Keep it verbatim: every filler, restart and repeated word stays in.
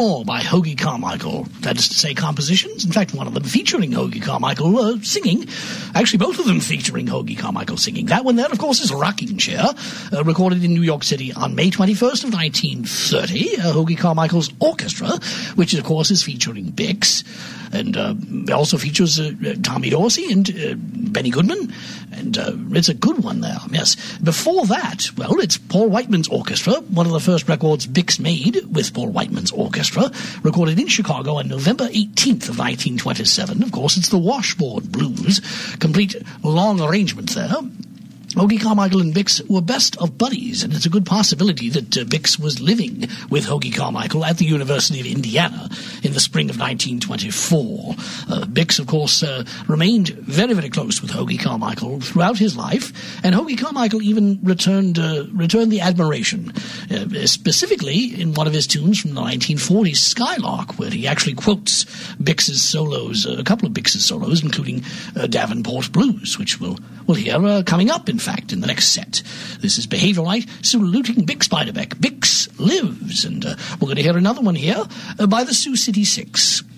more by Hoagy Carmichael. That is to say, compositions. In fact, one of them featuring Hoagy Carmichael uh, singing. Actually, both of them featuring Hoagy Carmichael singing. That one there, of course, is Rocking Chair, uh, recorded in New York City on May twenty-first of nineteen thirty. Uh, Hoagy Carmichael's orchestra, which, of course, is featuring Bix. And uh, it also features uh, Tommy Dorsey and uh, Benny Goodman. And uh, it's a good one there, yes. Before that, well, it's Paul Whiteman's orchestra, one of the first records Bix made with Paul Whiteman's orchestra, recorded in Chicago on November eighteenth of nineteen twenty-seven. Of course, it's the Washboard Blues, complete long arrangement there. Hoagy Carmichael and Bix were best of buddies, and it's a good possibility that uh, Bix was living with Hoagy Carmichael at the University of Indiana in the spring of nineteen twenty-four. Uh, Bix, of course, uh, remained very, very close with Hoagy Carmichael throughout his life, and Hoagy Carmichael even returned uh, returned the admiration, uh, specifically in one of his tunes from the nineteen forties, Skylark, where he actually quotes Bix's solos, uh, a couple of Bix's solos, including uh, Davenport Blues, which we'll, we'll hear uh, coming up in fact, in the next set. This is Behavioral Light saluting Bix Beiderbecke. Bix lives, and uh, we're going to hear another one here uh, by the Sioux City Six.